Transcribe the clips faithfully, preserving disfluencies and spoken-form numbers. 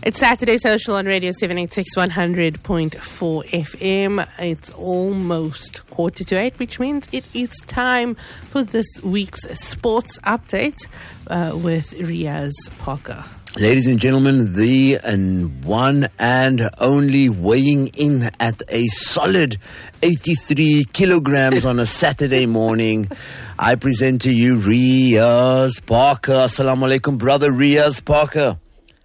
It's Saturday Social on Radio seven eighty-six, one hundred point four F M. It's almost quarter to eight, which means it is time for this week's sports update uh, with Riaz Parker. Ladies and gentlemen, the and one and only weighing in at a solid eighty-three kilograms on a Saturday morning, I present to you Riaz Parker. Assalamu alaikum, brother Riaz Parker.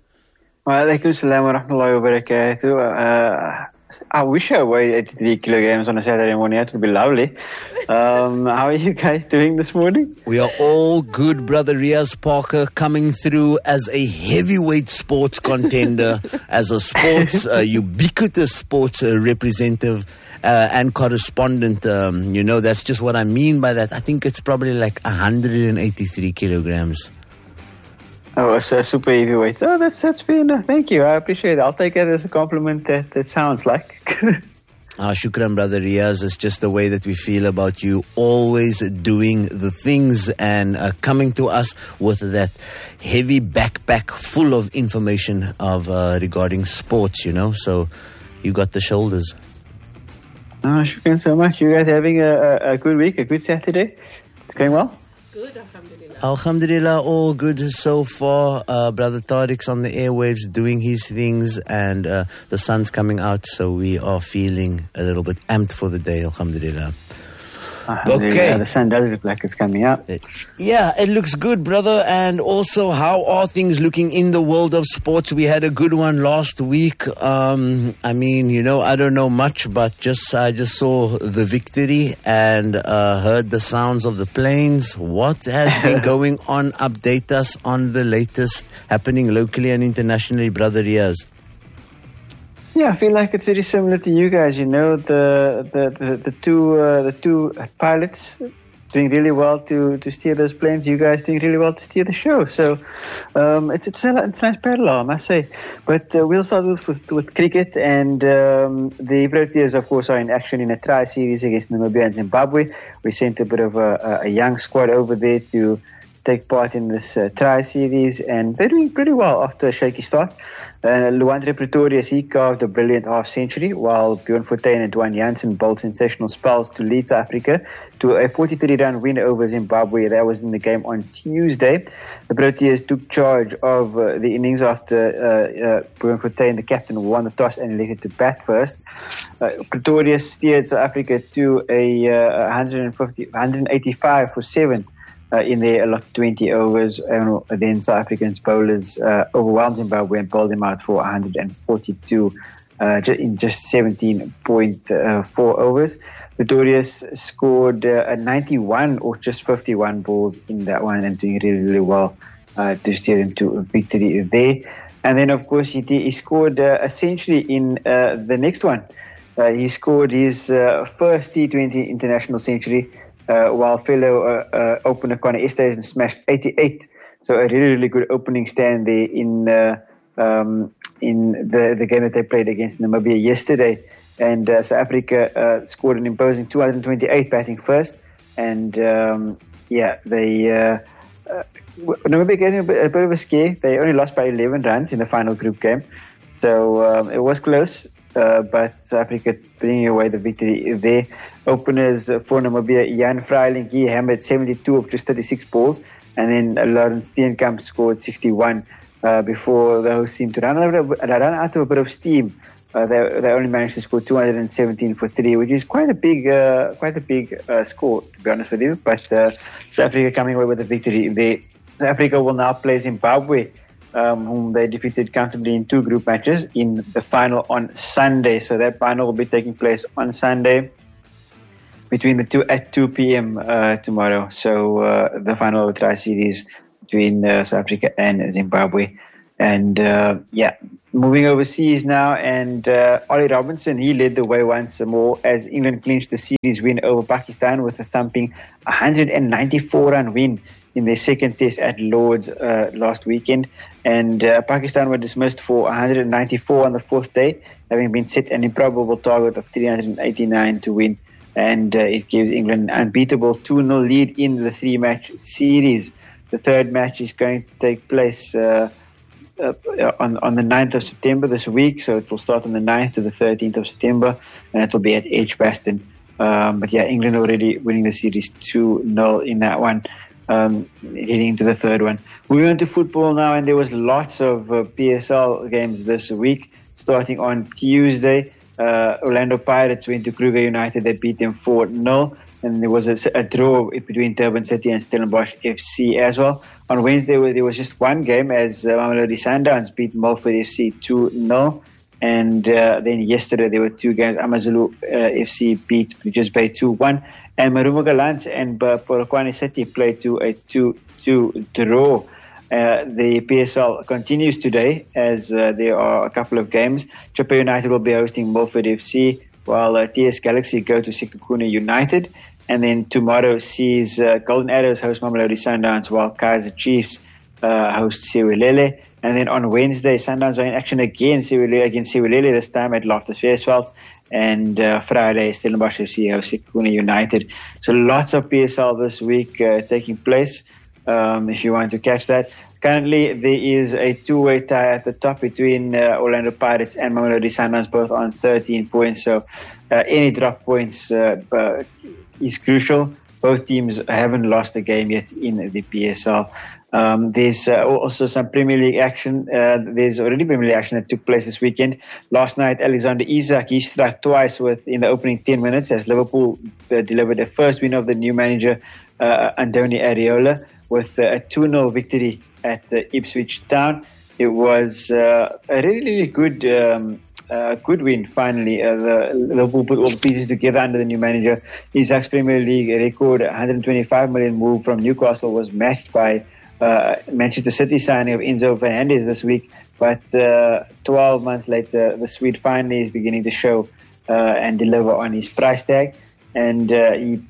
Wa alaikum salam wa rahmatullahi wa barakatuh. Uh, I wish I weighed eighty-three kilograms on a Saturday morning. That would be lovely. Um, how are you guys doing this morning? We are all good, brother Riaz Parker, coming through as a heavyweight sports contender, as a sports, uh, ubiquitous sports uh, representative uh, and correspondent. Um, you know, that's just what I mean by that. I think it's probably like one hundred eighty-three kilograms. Oh, it's a super heavyweight. Oh, that's that's fair enough. Thank you. I appreciate it. I'll take it as a compliment that that sounds like. Ah, shukran, brother Riaz. It's just the way that we feel about you, always doing the things and uh, coming to us with that heavy backpack full of information of uh, regarding sports, you know. So you got the shoulders. Oh, shukran so much. You guys having a, a good week, a good Saturday? It's going well? Good, alhamdulillah. Alhamdulillah, all good so far. Uh, Brother Tariq's on the airwaves doing his things, and uh, the sun's coming out, so we are feeling a little bit amped for the day, alhamdulillah. Okay. The sun does look like it's coming out. Yeah, it looks good, brother. And also, how are things looking in the world of sports? We had a good one last week. Um, I mean, you know, I don't know much, but just I just saw the victory and uh, heard the sounds of the planes. What has been going on? Update us on the latest happening locally and internationally, brother Riaz. Yeah, I feel like it's very similar to you guys. You know, the the the, the two uh, the two pilots doing really well to, to steer those planes. You guys doing really well to steer the show. So um, it's it's a, it's a nice parallel, I must say. But uh, we'll start with with, with cricket, and um, the Proteas, of course, are in action in a tri series against Namibia and Zimbabwe. We sent a bit of a, a young squad over there to take part in this uh, tri series, and they're doing pretty well after a shaky start. Uh, Luandre Pretorius, he carved a brilliant half century, while Bjorn Fortuin and Dwan Jansen bowled sensational spells to lead South Africa to a forty-three run win over Zimbabwe. That was in the game on Tuesday. The Proteas took charge of uh, the innings after uh, uh, Bjorn Fortuin, the captain, won the toss and elected to bat first. Uh, Pretorius steered South Africa to a uh, one hundred fifty, one eighty-five for seven. Uh, in their allotted twenty overs, and then South Africans bowlers uh, overwhelmed Zimbabwe and bowled them out for one hundred forty-two uh, in just seventeen point four overs. Pretorius scored uh, a ninety-one or just fifty-one balls in that one, and doing really, really well uh, to steer them to a victory there. And then, of course, he, he scored uh, a century in uh, the next one. Uh, he scored his uh, first T twenty international century, Uh, while fellow uh, uh, opener Connor Esterhuizen smashed eighty-eight. So a really, really good opening stand there in uh, um, in the, the game that they played against Namibia yesterday. And uh, South Africa uh, scored an imposing two hundred twenty-eight batting first. And um, yeah, they uh, uh, Namibia gave them a bit, a bit of a scare. They only lost by eleven runs in the final group game. So um, it was close. Uh, but South Africa bringing away the victory there. Openers for Namibia, Jan Freiling, he hammered seventy-two of just thirty-six balls, and then uh, Lawrence Steenkamp scored sixty-one uh, before the host seemed to run out of, run out of a bit of steam. Uh, they, they only managed to score two hundred seventeen for three, which is quite a big, uh, quite a big uh, score, to be honest with you. But uh, South Africa coming away with the victory there. South Africa will now play Zimbabwe, Um, whom they defeated comfortably in two group matches in the final on Sunday. So that final will be taking place on Sunday between the two at two p.m. Uh, tomorrow. So uh, the final of the tri-series between uh, South Africa and Zimbabwe. And uh, yeah, moving overseas now, and uh, Ollie Robinson, he led the way once more as England clinched the series win over Pakistan with a thumping one hundred ninety-four run win in their second test at Lord's uh, last weekend. And uh, Pakistan were dismissed for one hundred ninety-four on the fourth day, having been set an improbable target of three hundred eighty-nine to win. And uh, it gives England an unbeatable two nil lead in the three-match series. The third match is going to take place uh, uh, on on the ninth of September this week. So it will start on the ninth to the thirteenth of September, and it will be at Edgbaston. Um, but yeah, England already winning the series two nil in that one, um, heading into the third one. We went to football now, and there was lots of uh, P S L games this week. Starting on Tuesday, uh, Orlando Pirates went to Kruger United. They beat them four nil. And there was a, a draw between Durban City and Stellenbosch F C as well. On Wednesday, there was just one game as uh, Mamelodi Sundowns beat Milford F C two nil. And uh, then yesterday, there were two games. AmaZulu uh, F C beat Bridges Bay two one. And Marumo Gallants and uh, Polokwane City played to a two two draw. Uh, the P S L continues today as uh, there are a couple of games. Chippa United will be hosting Milford F C, while uh, T S Galaxy go to Sekhukhune United. And then tomorrow sees uh, Golden Arrows host Mamelodi Sundowns, while Kaizer Chiefs uh, host Sewelele. And then on Wednesday, Sundowns are in action again Sewelele, against Sewelele, this time at Loftus Versfeld. And uh, Friday, Stellenbosch F C host Sekhukhune United. So lots of P S L this week uh, taking place, um, if you want to catch that. Currently, there is a two-way tie at the top between uh, Orlando Pirates and Mamelodi Sundowns, both on thirteen points. So uh, any drop points uh, uh, is crucial. Both teams haven't lost a game yet in the P S L. Um, there's uh, also some Premier League action. Uh, there's already Premier League action that took place this weekend. Last night, Alexander Isak, he struck twice with in the opening ten minutes as Liverpool uh, delivered their first win of the new manager, uh, Andoni Areola, with uh, a two nil victory at uh, Ipswich Town. It was uh, a really, really good um, uh, good win, finally. Uh, the Liverpool put all the pieces together under the new manager. Isak's Premier League record, one hundred twenty-five million move from Newcastle, was matched by uh, Manchester City signing of Enzo Fernandez this week. But uh, twelve months later, the Swede finally is beginning to show uh, and deliver on his price tag. And uh, he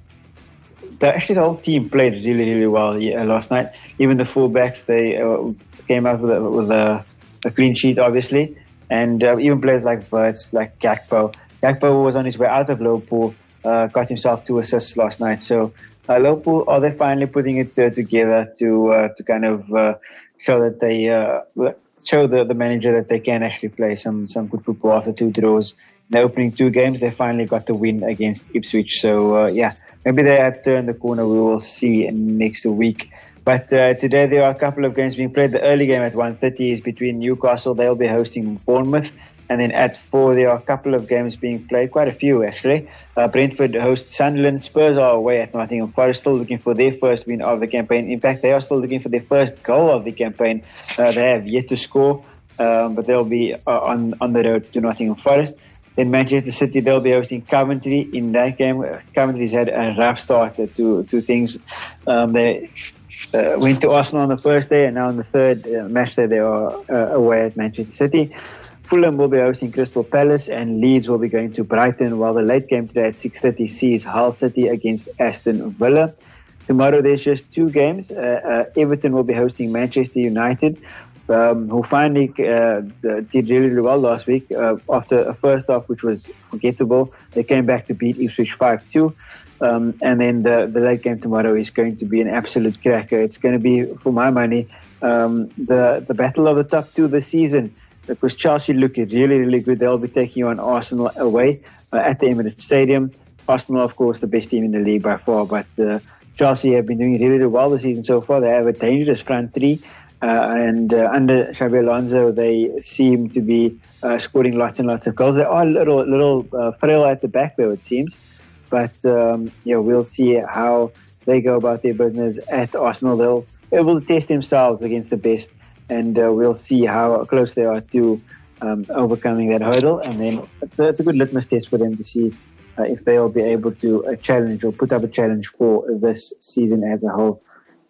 The, actually, the whole team played really, really well yeah, last night. Even the fullbacks, they uh, came out with, a, with a, a clean sheet, obviously. And uh, even players like Wirtz, like Gakpo. Gakpo was on his way out of Liverpool, uh, got himself two assists last night. So uh, Liverpool, are they finally putting it uh, together to uh, to kind of uh, show that they uh, show the, the manager that they can actually play some some good football after two draws. In the opening two games, they finally got the win against Ipswich. So uh, yeah. Maybe they have turned the corner. We will see next week. But uh, today there are a couple of games being played. The early game at one thirty is between Newcastle. They'll be hosting Bournemouth. And then at four there are a couple of games being played. Quite a few, actually. Uh, Brentford hosts Sunderland. Spurs are away at Nottingham Forest, still looking for their first win of the campaign. In fact, they are still looking for their first goal of the campaign. Uh, they have yet to score, um, but they'll be uh, on, on the road to Nottingham Forest. In Manchester City, they'll be hosting Coventry. In that game, Coventry's had a rough start to to things. Um, they uh, went to Arsenal on the first day, and now on the third uh, match day, they are uh, away at Manchester City. Fulham will be hosting Crystal Palace, and Leeds will be going to Brighton, while the late game today at six thirty sees Hull City against Aston Villa. Tomorrow, there's just two games. Uh, uh, Everton will be hosting Manchester United, Um, who finally uh, did really, really well last week. Uh, after a first half which was forgettable, they came back to beat Ipswich five two. Um, and then the, the late game tomorrow is going to be an absolute cracker. It's going to be, for my money, um, the, the battle of the top two this season, because Chelsea look really, really good. They'll be taking on Arsenal away uh, at the Emirates Stadium. Arsenal, of course, the best team in the league by far, but uh, Chelsea have been doing really, really well this season so far. They have a dangerous front three. Uh, and uh, under Xabi Alonso, they seem to be uh, scoring lots and lots of goals. They are a little, little uh, frail at the back, though, it seems. But um, yeah, we'll see how they go about their business at Arsenal. They'll be able to test themselves against the best, and uh, we'll see how close they are to um, overcoming that hurdle. And then it's a, it's a good litmus test for them to see uh, if they'll be able to uh, challenge or put up a challenge for this season as a whole.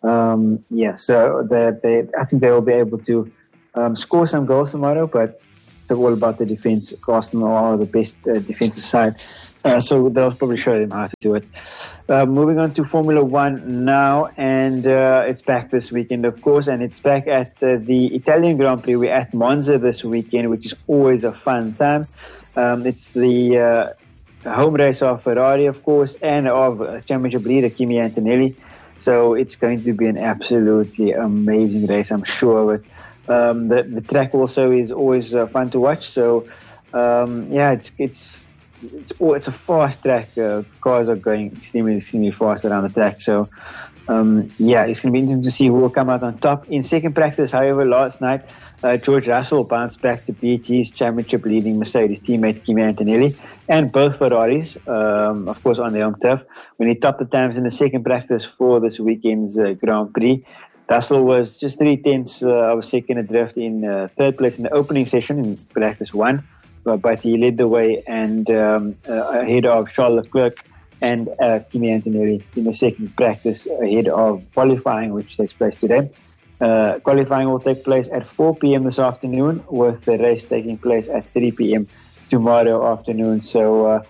Um, yeah, so that they, I think they will be able to um, score some goals tomorrow, but it's all about the defense. Arsenal are the best uh, defensive side, uh, so they'll probably show them how to do it. Uh, moving on to Formula One now, and uh, it's back this weekend, of course, and it's back at uh, the Italian Grand Prix. We're at Monza this weekend, which is always a fun time. Um, it's the uh, home race of Ferrari, of course, and of uh, championship leader Kimi Antonelli. So it's going to be an absolutely amazing race, I'm sure. But Um, the, the track also is always uh, fun to watch. So, um, yeah, it's it's it's, oh, it's a fast track. Uh, cars are going extremely, extremely fast around the track. So, um, yeah, it's going to be interesting to see who will come out on top. In second practice, however, last night, uh, George Russell bounced back to beat his championship-leading Mercedes teammate Kimi Antonelli, and both Ferraris, um, of course, on their home turf, when he topped the times in the second practice for this weekend's uh, Grand Prix. Russell was just three tenths uh, of a second adrift in uh, third place in the opening session in practice one, but, but he led the way and um, uh, ahead of Charles Leclerc and uh, Kimi Antonelli in the second practice ahead of qualifying, which takes place today. Uh, qualifying will take place at four p.m. this afternoon, with the race taking place at three p.m. tomorrow afternoon. So uh,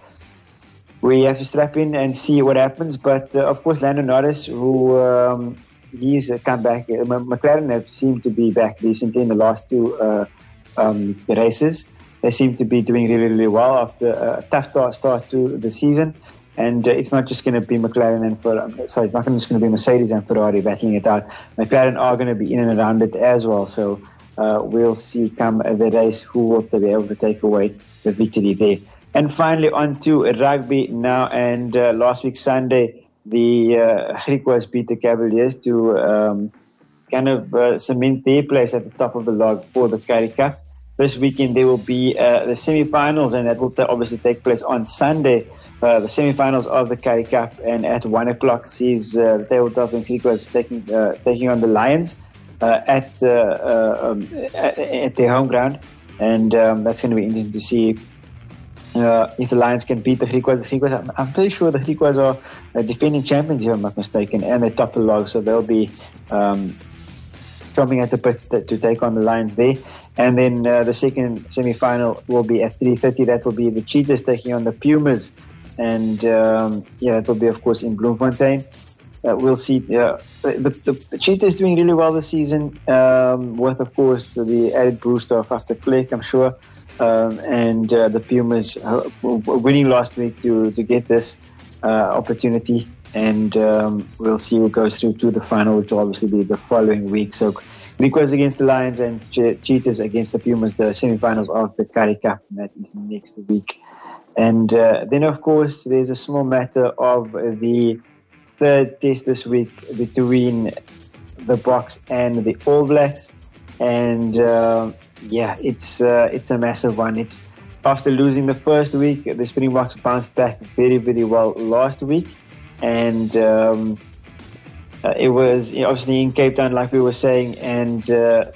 we have to strap in and see what happens. But uh, of course, Lando Norris, who um, he's come back. Uh, McLaren have seemed to be back recently in the last two uh, um, races. They seem to be doing really, really well after a tough start, start to the season. And uh, it's not just going to be McLaren and Ferrari. Sorry, it's not just going to be Mercedes and Ferrari battling it out. McLaren are going to be in and around it as well. So uh, we'll see come the race who will be able to take away the victory there. And finally, on to rugby now. And uh, last week Sunday, the uh, Griquas beat the Cavaliers to um, kind of uh, cement their place at the top of the log for the Currie Cup. This weekend there will be uh, the semi-finals, and that will t- obviously take place on Sunday. Uh, the semi-finals of the Currie Cup, and at one o'clock sees uh, the Tabletop and Griquas taking uh, taking on the Lions uh, at, uh, uh, um, at at their home ground, and um, that's going to be interesting to see uh, if the Lions can beat the Griquas. The Griquas, I'm, I'm pretty sure the Griquas are uh, defending champions, if I'm not mistaken, and they top the log, so they'll be um, chomping at the bit to, to take on the Lions there. And then uh, the second semi-final will be at three thirty. That will be the Cheetahs taking on the Pumas. And um, yeah, that will be, of course, in Bloemfontein. Uh, we'll see. Uh, the, the, the Cheetahs doing really well this season, um, with, of course, the added boost of After Fleck, I'm sure. Um, and uh, the Pumas uh, winning last week to, to get this uh, opportunity. And um, we'll see who goes through to the final, which will obviously be the following week. So Griquas against the Lions and che- Cheetahs against the Pumas, the semi-finals of the Currie Cup. And that is next week. And uh, then, of course, there's a small matter of the third test this week between the Boks and the All Blacks. And, uh, yeah, it's uh, it's a massive one. It's after losing the first week, the Springboks bounced back very, very well last week. And um, uh, it was obviously in Cape Town, like we were saying, and uh,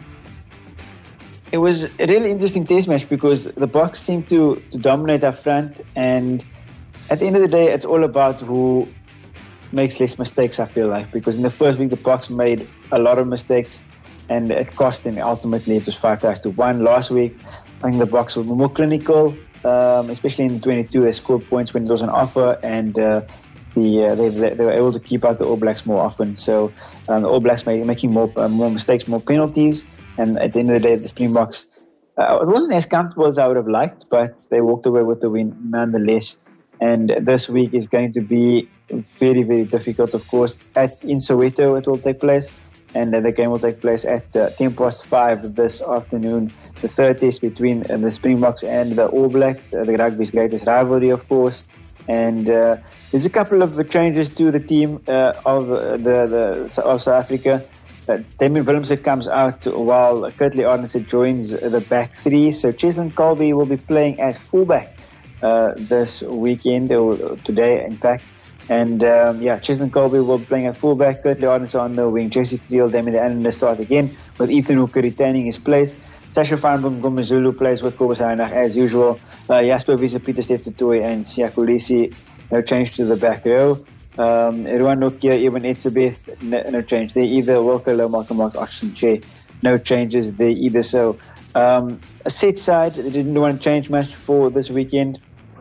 it was a really interesting test match because the Boks seemed to, to dominate up front, and at the end of the day, it's all about who makes less mistakes, I feel like, because in the first week, the Boks made a lot of mistakes, and it cost them. Ultimately, it was five ties to one. Last week, I think the Boks were more clinical, um, especially in the twenty-two. They scored points when it was an offer, and uh, the uh, they, they were able to keep out the All Blacks more often. So um, the All Blacks made, making more uh, more mistakes, more penalties. And at the end of the day, the Springboks, uh, it wasn't as comfortable as I would have liked, but they walked away with the win nonetheless. And this week is going to be very, very difficult, of course. At in Soweto, it will take place, and uh, the game will take place at uh, ten past five this afternoon. The third test between uh, the Springboks and the All Blacks, uh, the rugby's greatest rivalry, of course. And uh, there's a couple of changes to the team uh, of uh, the, the of South Africa. Uh, Damien Willemse comes out while Kurtley Arendse joins the back three. So Cheslin Colby will be playing at fullback uh, this weekend, or today in fact. And um, yeah, Cheslin Colby will be playing at fullback, Kurtley Arendse on the wing, Jesse Kriel, Damien Anand start again, with Ethan Hooker retaining his place. Sasha Feinberg Gomezulu plays with Kobus Heinach as usual. Uh, Jasper Wiese, Pieter Steftotoy and Siya Kolisi, no change to the back row. Um, Ruan Nokia, even Etzebeth, no, no change there either. Wilco Low, Malcolm Marks, Oxen Che, no changes there either. So um, a set side, they didn't want to change much for this weekend,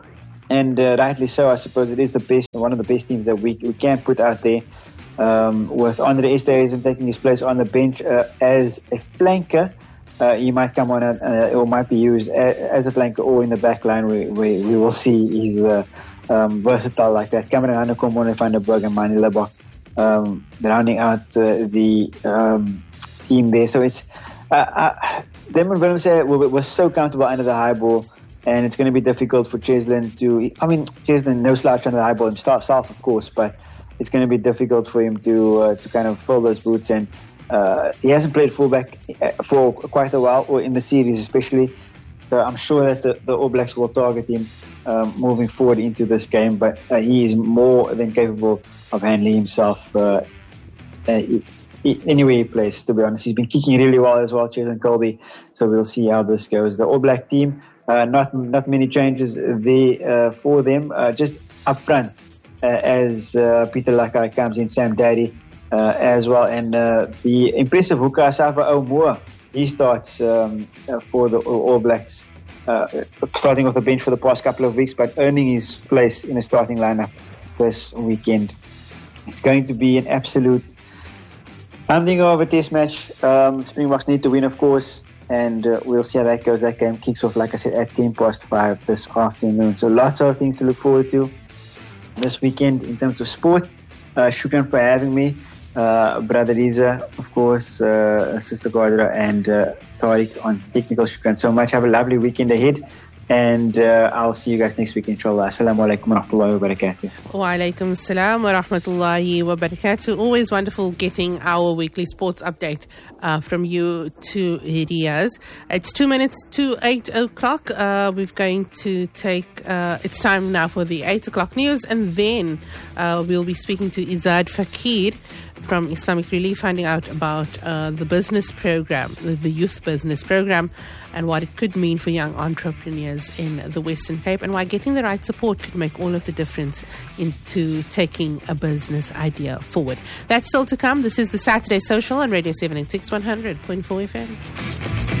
and uh, rightly so. I suppose it is the best, one of the best teams that we we can put out there. Um, with Andre Esterhuizen taking his place on the bench uh, as a flanker. Uh, he might come on uh, or might be used a, as a flanker or in the back line. We we, we will see. He's uh, um, versatile like that. Cameron Hanekom, Mone van der Berg and Manie Lebach um, rounding out uh, the um, team there. So it's uh, uh, Damon Willemse was, was so comfortable under the high ball, and it's going to be difficult for Cheslin to. I mean, Cheslin no slouch under the high ball himself, of course, but it's going to be difficult for him to uh, to kind of fill those boots. And uh, he hasn't played fullback for quite a while, or in the series especially. So I'm sure that the, the All Blacks will target him um, moving forward into this game. But uh, he is more than capable of handling himself uh, uh, anywhere he plays, to be honest. He's been kicking really well as well, Cheslin Kolbe. So we'll see how this goes. The All Black team, uh, not not many changes there uh, for them. Uh, just up front, uh, as uh, Peter Lakai comes in, Sam Daddy uh, as well. And uh, the impressive hooker, Safa O'Moore, he starts um, uh, for the All Blacks, uh, starting off the bench for the past couple of weeks, but earning his place in the starting lineup this weekend. It's going to be an absolute something of a test match. Um, Springboks need to win, of course, and uh, we'll see how that goes. That game kicks off, like I said, at ten past five this afternoon. So lots of things to look forward to this weekend in terms of sport. Uh, shukran for having me. Uh, Brother Riza, of course, uh, Sister Gardra, and uh, Tariq on technical. Shukran so much. Have a lovely weekend ahead, and uh, I'll see you guys next week, inshallah. Assalamu alaikum wa rahmatullahi wa barakatuh. Wa alaikum salam wa rahmatullahi wa barakatuh. Always wonderful getting our weekly sports update uh, from you to Riyaz. It's two minutes to eight o'clock. Uh, we're going to take, uh, it's time now for the eight o'clock news, and then uh, we'll be speaking to Izad Fakir from Islamic Relief, finding out about uh, the business program, the youth business program, and what it could mean for young entrepreneurs in the Western Cape, and why getting the right support could make all of the difference into taking a business idea forward. That's still to come. This is the Saturday Social on Radio seven eighty-six one hundred point four F M.